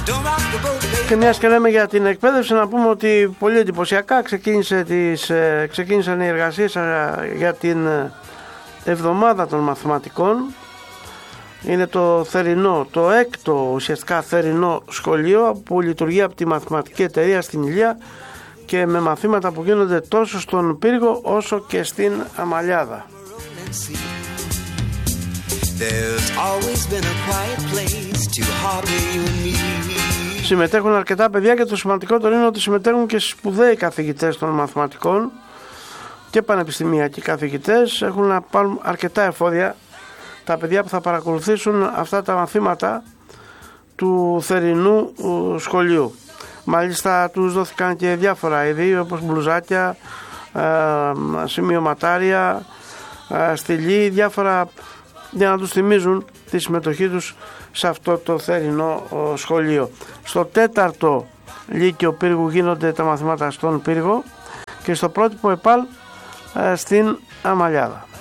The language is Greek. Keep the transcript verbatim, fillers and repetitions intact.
Και μιας και λέμε για την εκπαίδευση, να πούμε ότι πολύ εντυπωσιακά ξεκίνησε τις, ε, ξεκίνησαν οι εργασίες για την εβδομάδα των μαθηματικών. Είναι το θερινό, το έκτο ουσιαστικά θερινό σχολείο που λειτουργεί από τη Μαθηματική Εταιρεία στην Ηλία και με μαθήματα που γίνονται τόσο στον Πύργο όσο και στην Αμαλιάδα. Συμμετέχουν αρκετά παιδιά και το σημαντικότερο είναι ότι συμμετέχουν και σπουδαίοι καθηγητές των μαθηματικών και πανεπιστημιακοί καθηγητές. Έχουν να πάρουν αρκετά εφόδια τα παιδιά που θα παρακολουθήσουν αυτά τα μαθήματα του θερινού σχολείου. Μάλιστα τους δόθηκαν και διάφορα είδη όπως μπλουζάκια, σημειωματάρια, στυλί, διάφορα για να τους θυμίζουν τη συμμετοχή τους σε αυτό το θερινό σχολείο. Στο τέταρτο Λύκειο Πύργου γίνονται τα μαθήματα στον Πύργο και στο πρότυπο ΕΠΑΛ στην Αμαλιάδα.